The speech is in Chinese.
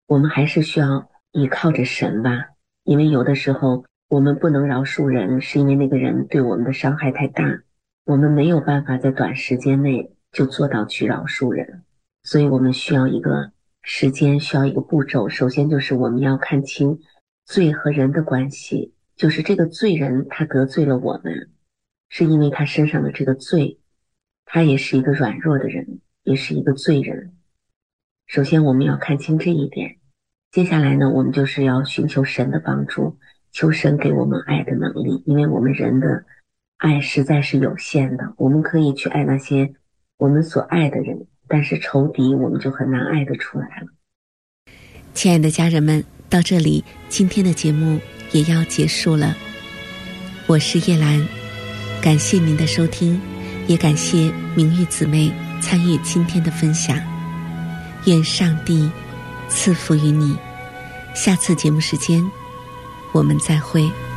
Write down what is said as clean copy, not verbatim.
我们还是需要依靠着神吧，因为有的时候我们不能饶恕人，是因为那个人对我们的伤害太大，我们没有办法在短时间内就做到去饶恕人，所以我们需要一个时间，需要一个步骤。首先就是我们要看清罪和人的关系，就是这个罪人他得罪了我们，是因为他身上的这个罪，他也是一个软弱的人，也是一个罪人。首先我们要看清这一点，接下来呢，我们就是要寻求神的帮助，求神给我们爱的能力，因为我们人的爱实在是有限的，我们可以去爱那些我们所爱的人，但是仇敌我们就很难爱得出来了。 亲爱的家人们，到这里今天的节目也要结束了。我是叶兰，感谢您的收听，也感谢明玉姊妹参与今天的分享。愿上帝赐福于你，下次节目时间我们再会。